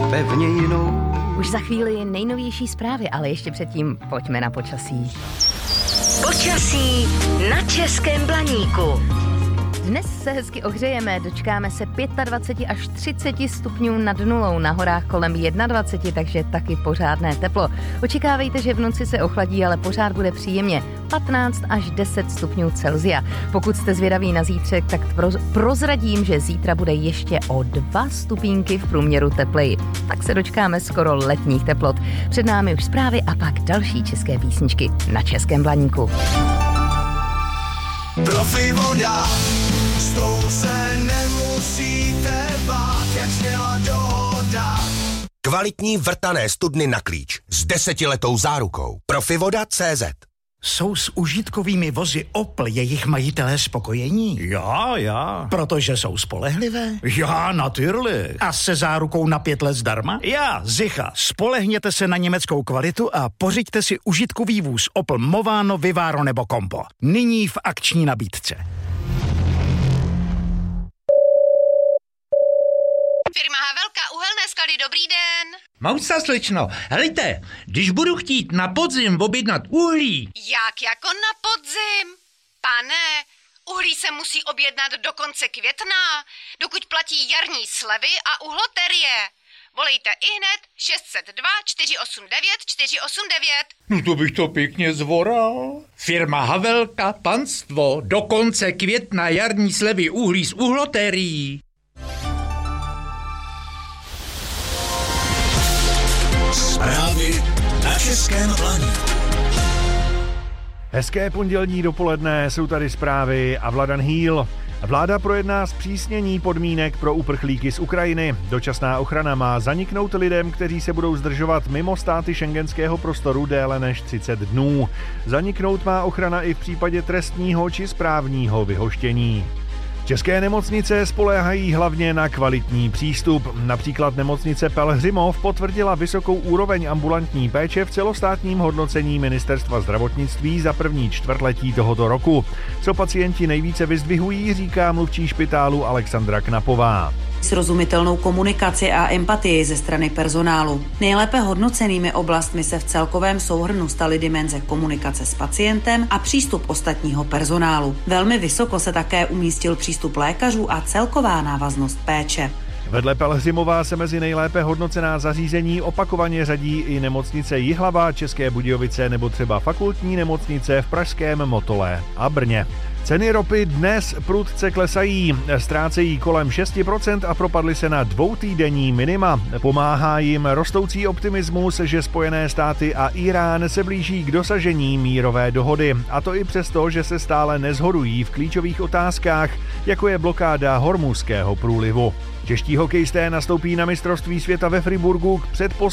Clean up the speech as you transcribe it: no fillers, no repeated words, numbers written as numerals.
pevně jinou. Už za chvíli nejnovější zprávy, ale ještě předtím pojďme na počasí. Počasí na Českém Blaníku. Dnes se hezky ohřejeme, dočkáme se 25 až 30 stupňů nad nulou, na horách kolem 21, takže taky pořádné teplo. Očekávejte, že v noci se ochladí, ale pořád bude příjemně 15 až 10 stupňů Celsia. Pokud jste zvědaví na zítřek, tak prozradím, že zítra bude ještě o 2 stupínky v průměru tepleji. Tak se dočkáme skoro letních teplot. Před námi už zprávy a pak další české písničky na Českém Blaníku. Profivoda, s tou se nemusíte bát, jak zněla dohoda. Kvalitní vrtané studny na klíč s 10letou zárukou. Profivoda.cz. Jsou s užitkovými vozy Opel jejich majitelé spokojení? Já. Protože jsou spolehlivé? Já, natürlich. A se zárukou na 5 let zdarma? Já, sicher. Spolehněte se na německou kvalitu a pořiďte si užitkový vůz Opel Movano, Vivaro nebo Compo. Nyní v akční nabídce. Firma Havelka, uhelné sklady, dobrý den. Mousa, slečno, helejte, když budu chtít na podzim objednat uhlí. Jak jako na podzim? Pane, uhlí se musí objednat do konce května, dokud platí jarní slevy a uhloterie. Volejte ihned 602 489 489. No to bych to pěkně zvoral. Firma Havelka, panstvo, do konce května jarní slevy uhlí s uhlotérií. Zprávy na Českém Blaníku. Hezké pondělní dopoledne, jsou tady zprávy a Vladan Hýl. Vláda projedná zpřísnění podmínek pro uprchlíky z Ukrajiny. Dočasná ochrana má zaniknout lidem, kteří se budou zdržovat mimo státy schengenského prostoru déle než 30 dnů. Zaniknout má ochrana i v případě trestního či správního vyhoštění. České nemocnice spoléhají hlavně na kvalitní přístup. Například nemocnice Pelhřimov potvrdila vysokou úroveň ambulantní péče v celostátním hodnocení Ministerstva zdravotnictví za první čtvrtletí tohoto roku. Co pacienti nejvíce vyzdvihují, říká mluvčí špitálu Alexandra Knapová. Srozumitelnou komunikaci a empatii ze strany personálu. Nejlépe hodnocenými oblastmi se v celkovém souhrnu staly dimenze komunikace s pacientem a přístup ostatního personálu. Velmi vysoko se také umístil přístup lékařů a celková návaznost péče. Vedle Pelhřimova se mezi nejlépe hodnocená zařízení opakovaně řadí i nemocnice Jihlava, České Budějovice nebo třeba fakultní nemocnice v pražském Motole a Brně. Ceny ropy dnes prudce klesají, ztrácejí kolem 6% a propadly se na 2týdenní minima. Pomáhá jim rostoucí optimismus, že Spojené státy a Irán se blíží k dosažení mírové dohody. A to i přesto, že se stále neshodují v klíčových otázkách, jako je blokáda Hormuzského průlivu. Čeští hokejisté nastoupí na mistrovství světa ve Friburgu k